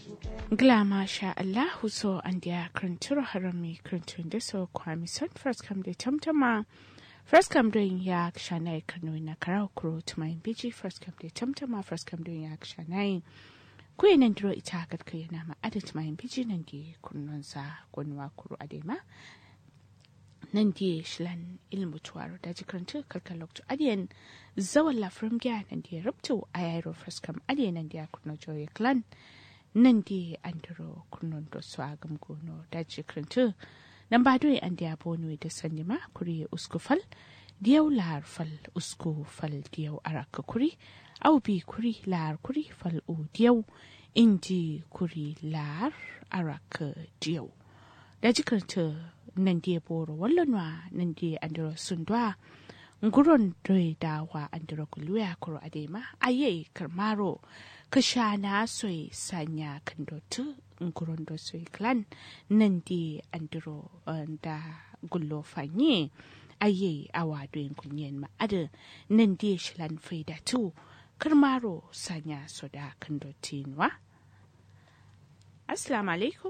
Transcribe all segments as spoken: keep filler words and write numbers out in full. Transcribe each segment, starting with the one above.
Gla masha Allahu so an dia kranturo harami krantun da so kwami son first come da tamtama first come doing ya kshanai kanu na karau kuro to my biji first come da tamtama first come doing ya kshanai kuyi nan diro ita hakat kuyi na ma adat my biji nan di kunnon sa gonwa kuro adema nan di shlan ilmu tuwaro da jikrantu kalkalok to adiyan zawan la from gya nan di ruptu ayaro first come adiyan nan di kunno joye clan nan di andro kunnon do swagam gono da jikrantu nan ba doye an dia bonu da sanima kuri uskufal diyau lar fal usku fal diyau araka kuri au bi kuri lar kuri fal u diyau inji kuri lar araka diyau da jikrantu nan di boro wallanwa nan di andro sundwa nguron doye dawa andro kuluya kuro adema aye karmaro kashana soy sanya kandotu nguron do soy clan nan di andro da gullo fanye aye awa doyin kunyen ma ada nan di shilan faida tu karmaro sanya soda kandotinwa. Assalamu alaikum.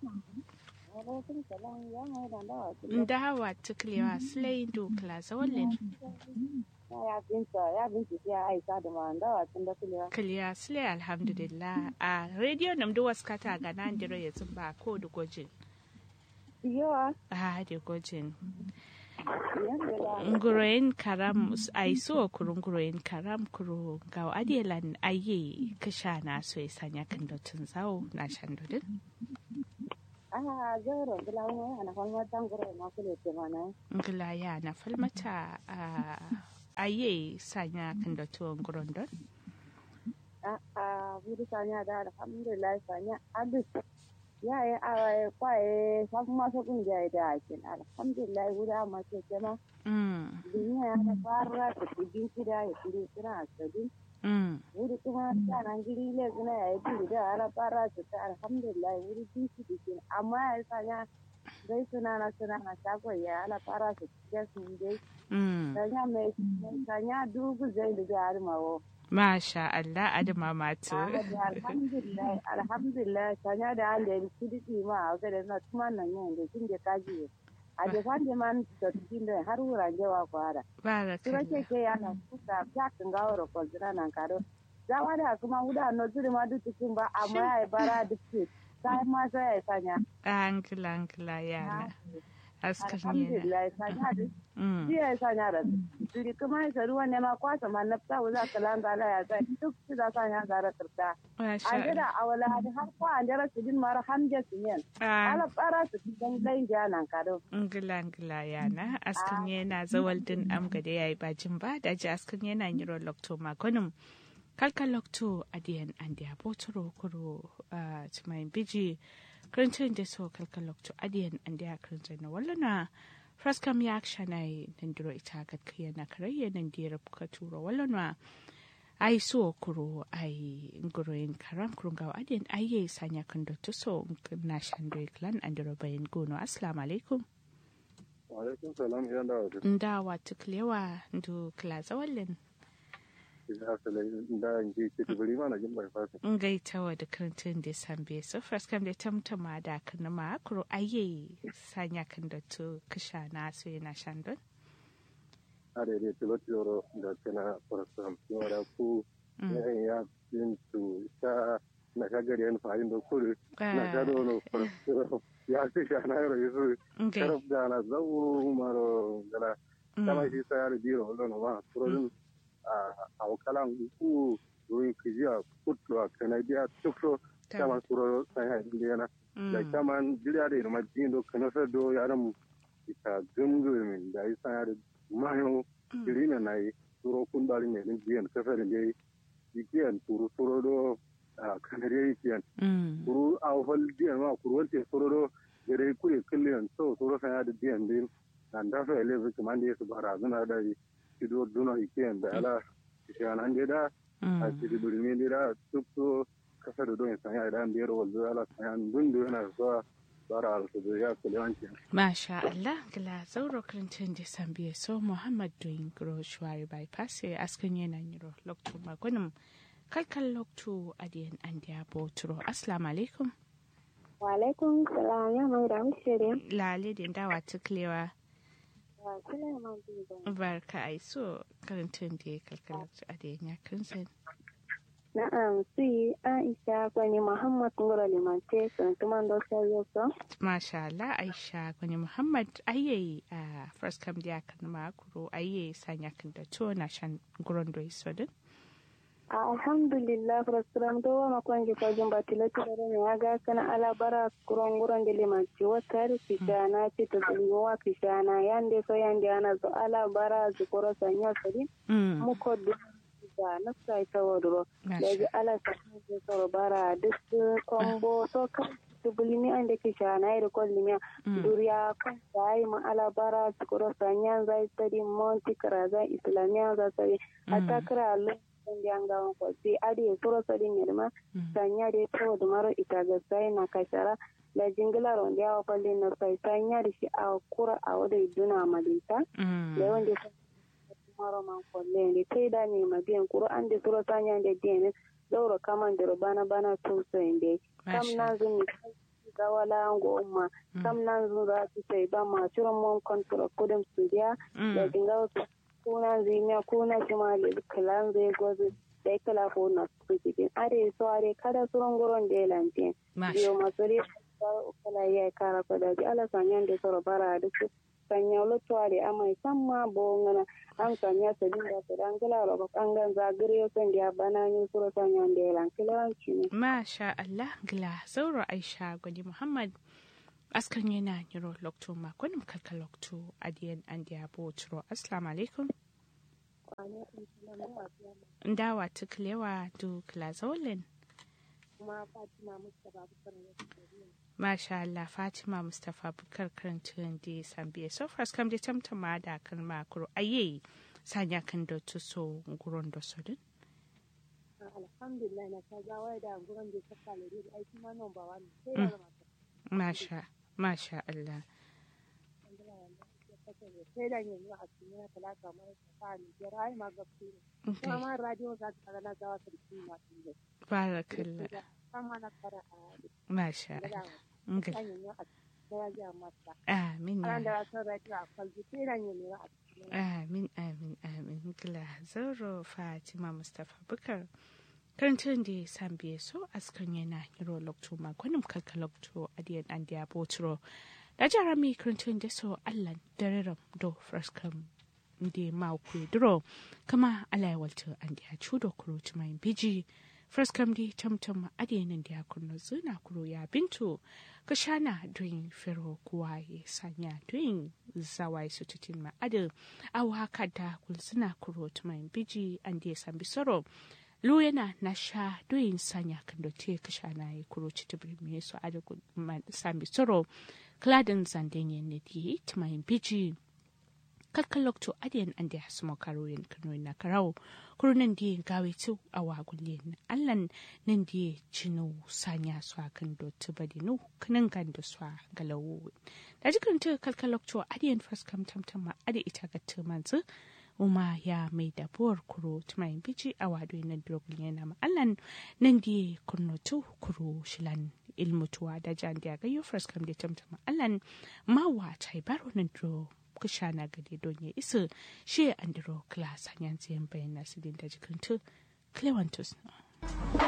Ndawa tuklewa slay do class wallen ya binta ya binta ya aisa da mandawa tun da kulewa kliya slay alhamdulillah a radio nam do waskata ga nan diro ya zumba ko da gojin yawa ah da gojin nguroyin karam aiso kurun nguroyin karam kuro ga adelan aye kashana so sanya kan dotun zawo na shandodin ah jaro gulawo ana falmata ngoro ma kule te mana ngulaya na falmata a aye sanya kan da tuwon gurundon a a buru sanya da alhamdulillah sanya abis ya ya a kwaye safu ma so kun ga da kin alhamdulillah guda ma ce kema mm dunya ya fara ta kudin kida ya kudi kira asali mm wuri kuma sanan giri le gina ya yi da ala fara ta alhamdulillah wuri din shi dikin amma ya sanya dai suna na suna na shago ya ala fara su cikin sun dai sanya mai sanya dugu zai da jari mawo masha Allah adama matu alhamdulillah alhamdulillah sanya da an da kudi ma a ga da na kuma nan yin da kin da kaji a da fande man da cikin da har wuran jawa kwara barakallah kira ke ke yana kuka ya kan gawo ko jira nan karo zawa da kuma wuda no zuri ma duk cikin ba amma ya bara duk sai ma sai ya sanya ankla ankla yana askar ne alhamdulillah sanya da shi ya sanya da duri kuma ya ruwa ne ma kwasa man nafsa za ka langa la ya sai duk su da sanya gara turta an da awala da har ko an jara su din mara hamje su yen ala fara su dan dai janan kado ankla ankla yana askar ne na zawal din am gade yayi bajin ba da ji askar ne na nyiro lokto makonum kalkalokto adiyan andi abotoro kuro a tumayin biji krantun da so kalkalokto adiyan andi a krantun na wallana fraskam ya akshanai nan diro ita gatkaya na karayya nan dira buka turo wallana ai so kuro ai nguroyin karam kurungawa adiyan ayye sanya kan dotto so na shandoi clan andiro bayan gono assalamu alaikum wa alaikum salam ya ndawa ndawa tuklewa ndu klaza wallen gaitawa da karantun da sambe so first kam da tamtama da kan ma kuro aye sanya kan da to kisha na so yana shandon are da to toro da kana program yora ku ya bin to ta na kagari an fa'in da kuru na gado no ya ce kana yoro yusu karab da na zawu maro gala kama shi sai ya biro no ma pro a wakalan ku ruin kijiya kutwa kanadiya tukso kama suro sai ha indiana da kama jiriya da ma jindo kana sa do yaram ita gumgumin da isa ya mayo jirina nai suro kun bari ne din jiyan kafa da dai jiyan turu suro do kanadiya jiyan turu a wal jiyan ma kuru wante suro do gare kure kulliyan so suro sai ya da jiyan din dan da fa ele kuma ne su bara zuna da kido duna ikiyan da ala kishan an da a cikin durmi da duk so kasar da don sanya da biyar wanzu ala sanya dundu yana zuwa bara al su ya kulanci masha Allah gila zauro krantun da sambiye so Muhammad doing gro shwari bypass askan yana nyiro lokto magunum kalkal loktu adiyan andiya boturo assalamu alaikum wa alaikum salam ya mai da mishire lale din dawa tuklewa wa Sulaiman Bibo barka ai so karantun da kalkal loktu adiyan ya kansan na'am si Aisha kwani Muhammad ngoro limante kan tumando sayo so masha Allah Aisha kwani Muhammad ayye a first come dia kan makuro ayye sanya kan da to na shan guron do isodin alhamdulillah frustram do ma kwanji ko jumba tilati dare ne aga kana ala bara guron guron de limanci wata rikana ce to liwa kishana yande so yande ana so ala bara zukoro sanya sadi mu ko da na sai ta wadro da ala sai ta bara duk kombo to ka tubulimi ande kishana ire kollimi duriya kan sai ma ala bara zukoro sanya zai sadi monti karaza islamiya za sai atakra yanga ko si adi soro sadi nyerma sanya de to do maro itaga sai na kashara la jingla ron dia opalle na sai sanya de shi a kura a wada duna madita le wonde maro man ko le ne teda ni mabiyan qur'an de soro sanya de dene dawro kaman de bana bana to sai inde kam na zumi gawala ngo umma kam nan zuwa sai ba ma turon mon kontrol kudum studia da dinga kuna zinya kuna jimali kalan zai gozu da kala ko na cikin are so are kada suron goron da lantin biyo masuri kala ya kara ko da ala sanyan da soro bara da su sanya lutu are amai samma bongana an sanya sadin da dan kala ro kangan zagire son da bana ni soro sanyan da lantin ne masha Allah gila sauro Aisha gwani Muhammad askan yana niro lokto makonin kalka lokto adiyan andiya botro assalamu alaikum ndawa tuklewa du klazolin kuma Fatima Mustafa Bukar masha Allah Fatima Mustafa Bukar karantun da sambiye so first kam da tamtama da kan makuru aye sanya kan da tuso guron da sodin alhamdulillah na ta gawa da guron da saka lare da aiki ma nan ba wani sai da masha masha Allah sai da yanzu a cikin na talaka mai tsari da rai ma gaske kuma ma radio za ta kana gawa sarki ma tin barakallah kuma na fara masha Allah amin amin amin amin kila zaro Fatima Mustafa Bukar karantun da san biye so askan yana hiro lokto makonin kalka lokto adiyan an dia botro da jarami karantun da so allan dareram do fraskam da ma ku dro kama alai walto an dia chudo kuro mai biji fraskam di tamtam adiyan da kunno zuna kuro ya bintu kashana doing fero kuwa ya sanya doing zawai sututin ma adu awa kada kulsuna kuro mai biji an dia san bisoro lu yana na sha doyin sanya kan da te kasha na yi kuro ci ta birni su a da sami tsoro kladin zandenye ne di tumayin biji kakkan lokto adiyan an da hasu makaroyin kano na karau kuro nan di gawe tu a wagulle na allan nan di cino sanya su a kan da tu badi nu kanan gan da su a galawo da jikin ta kakkan lokto adiyan faskam tamtama adi ita ga tumanzu uma ya mai dabuwar kuro tumayin bici a wado na drogun yana ma'allan nan di kurnotu kuro shilan ilmutuwa da jan da ga yufras kam da tamta ma'allan mawa ta baro nan dro kusha na gade don ya isa shi andro class hanyar ziyan bayan nasu din da jikin tu clevantus